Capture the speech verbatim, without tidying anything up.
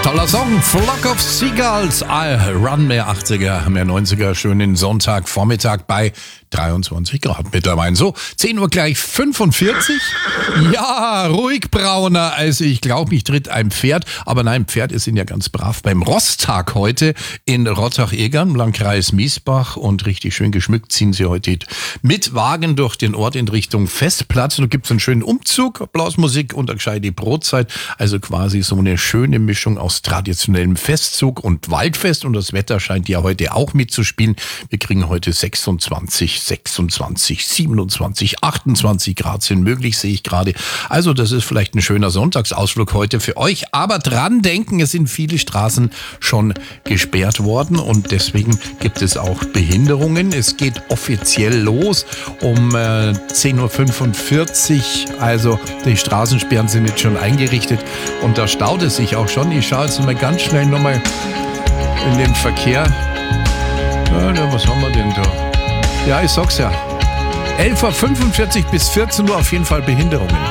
Toller Song, Flock of Seagulls, I Run, mehr achtziger, mehr neunziger, schönen Sonntagvormittag bei dreiundzwanzig Grad mittlerweile. So, zehn Uhr gleich fünfundvierzig. Ja, ruhig brauner, also ich glaube, mich tritt ein Pferd, aber nein, Pferd sind ja ganz brav beim Rosttag heute in Rottach-Egern, Landkreis Miesbach, und richtig schön geschmückt ziehen sie heute mit Wagen durch den Ort in Richtung Festplatz. Und da gibt es einen schönen Umzug, Applausmusik und eine gescheite Brotzeit, also quasi so eine schöne Mischung aus traditionellem Festzug und Waldfest, und das Wetter scheint ja heute auch mitzuspielen. Wir kriegen heute sechsundzwanzig, sechsundzwanzig, siebenundzwanzig, achtundzwanzig Grad sind möglich, sehe ich gerade. Also das ist vielleicht ein schöner Sonntagsausflug heute für euch, aber dran denken, es sind viele Straßen schon gesperrt worden und deswegen gibt es auch Behinderungen. Es geht offiziell los um äh, zehn Uhr fünfundvierzig, also die Straßensperren sind jetzt schon eingerichtet und da staut es sich auch schon. Ich schaue jetzt mal ganz schnell nochmal in den Verkehr. Ja, was haben wir denn da? Ja, ich sag's ja. elf Uhr fünfundvierzig bis vierzehn Uhr auf jeden Fall Behinderungen.